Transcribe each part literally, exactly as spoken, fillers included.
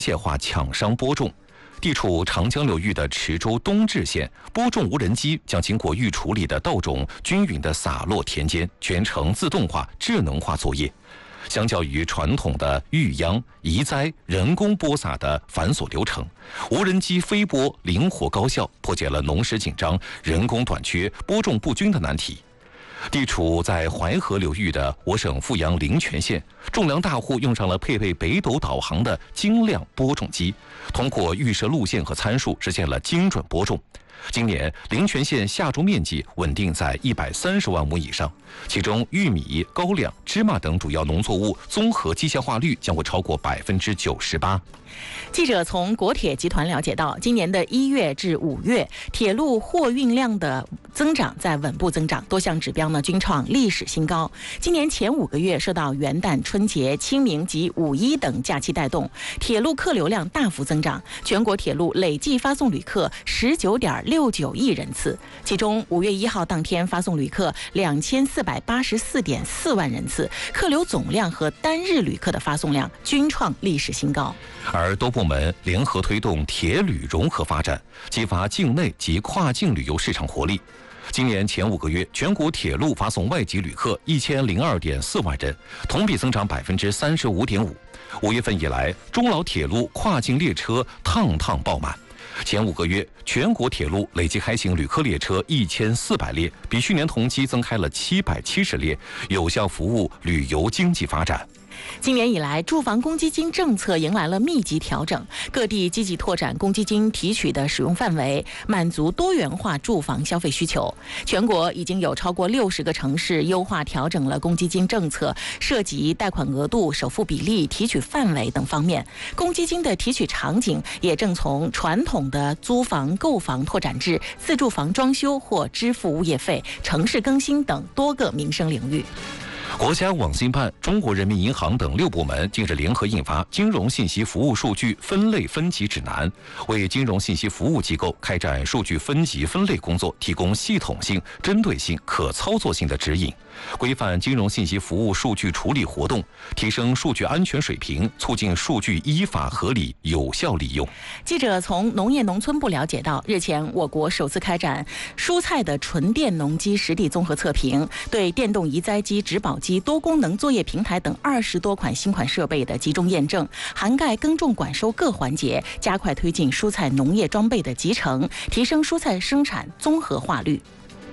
械化抢伤播种。地处长江流域的池州东至县，播种无人机将经过预处理的稻种均匀地洒落田间，全程自动化、智能化作业。相较于传统的育秧、移栽、人工播撒的繁琐流程，无人机飞播灵活高效，破解了农时紧张、人工短缺、播种不均的难题。地处在淮河流域的我省阜阳灵泉县，种粮大户用上了配备北斗导航的精亮播种机，通过预设路线和参数，实现了精准播种。今年灵泉县下种面积稳定在一百三十万亩以上，其中玉米、高粱、芝麻等主要农作物综合机械化率将会超过百分之九十八。 记者从国铁集团了解到，今年的一月至五月，铁路货运量的增长在稳步增长，多项指标呢均创历史新高。今年前五个月受到元旦、春节、清明及五一等假期带动，铁路客流量大幅增长，全国铁路累计发送旅客十九点六九亿人次，其中五月一号当天发送旅客两千四百八十四点四万人次，客流总量和单日旅客的发送量均创历史新高。 而多部门联合推动铁旅融合发展，激发境内及跨境旅游市场活力。今年前五个月，全国铁路发送外籍旅客一千零二点四万人，同比增长百分之三十五点五。五月份以来，中老铁路跨境列车趟趟爆满。前五个月，全国铁路累计开行旅客列车一千四百列，比去年同期增开了七百七十列，有效服务旅游经济发展。 今年以来，住房公积金政策迎来了密集调整，各地积极拓展公积金提取的使用范围，满足多元化住房消费需求。全国已经有超过六十个城市优化调整了公积金政策，涉及贷款额度、首付比例、提取范围等方面。公积金的提取场景也正从传统的租房、购房拓展至自住房装修或支付物业费、城市更新等多个民生领域。 国家网信办、中国人民银行等六部门近日联合印发《金融信息服务数据分类分级指南》，为金融信息服务机构开展数据分级分类工作提供系统性、针对性、可操作性的指引，规范金融信息服务数据处理活动，提升数据安全水平，促进数据依法合理有效利用。 记者从农业农村部了解到，日前我国首次开展蔬菜的纯电农机实地综合测评，对电动移栽机、植保机、多功能作业平台等二十多款新款设备的集中验证，涵盖耕种管收各环节，加快推进蔬菜农业装备的集成，提升蔬菜生产综合化率。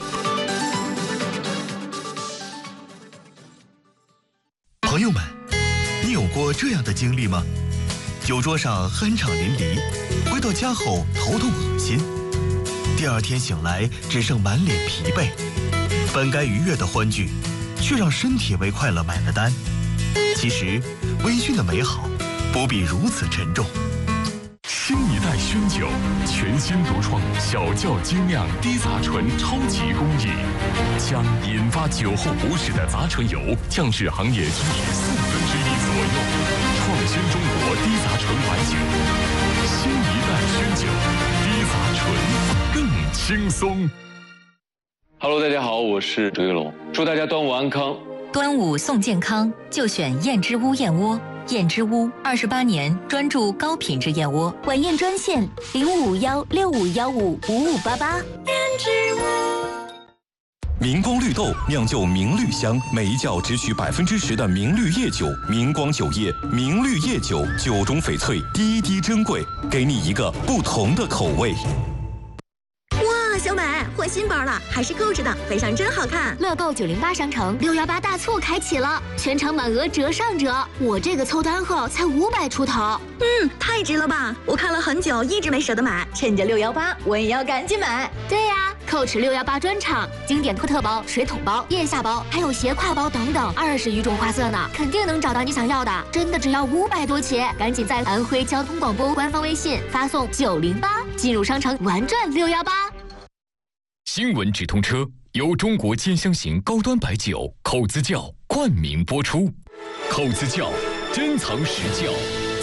朋友们，你有过这样的经历吗？酒桌上酣畅淋漓，回到家后头痛恶心，第二天醒来只剩满脸疲惫，本该愉悦的欢聚，却让身体为快乐买了单。其实，微醺的美好不必如此沉重。 新一代宣酒，全新独创小窖精酿低杂醇超级工艺，将引发酒后不适的杂醇油降至行业均值四分之一左右，创新中国低杂醇白酒。新一代宣酒，低杂醇更轻松。 Hello， 大家好，我是周跃龙，祝大家端午安康。 端午送健康，就选燕之屋燕窝。燕之屋二十八年专注高品质燕窝， 晚宴专线零五幺六五幺五五五八八。燕之屋。 明光绿豆酿就明绿香，每一窖只取百分之十的明绿叶酒。明光酒业明绿叶酒，酒中翡翠，滴滴珍贵，给你一个不同的口味。 小美换新包了，还是购置的，背上真好看。乐购九零八商城六幺八大促开启了，全场满额折上折。我这个凑单后才五百出头，嗯，太值了吧！我看了很久，一直没舍得买，趁着六幺八，我也要赶紧买。对呀、啊，蔻驰六幺八专场，经典托特包、水桶包、腋下包，还有斜挎包等等，二十余种花色呢，肯定能找到你想要的。真的只要五百多起，赶紧在安徽交通广播官方微信发送九零八，进入商城玩转六幺八。 新闻直通车由中国兼香型高端白酒口子窖冠名播出。口子窖珍藏实窖，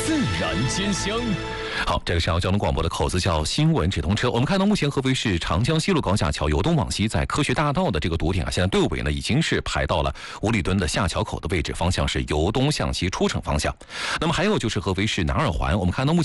自然兼香。 好，这个是交通广播的口子叫新闻直通车。我们看到目前合肥市长江西路高架桥由东往西，在科学大道的这个堵点啊，现在队尾呢已经是排到了五里墩的下桥口的位置，方向是由东向西出城方向。那么还有就是合肥市南二环，我们看到目前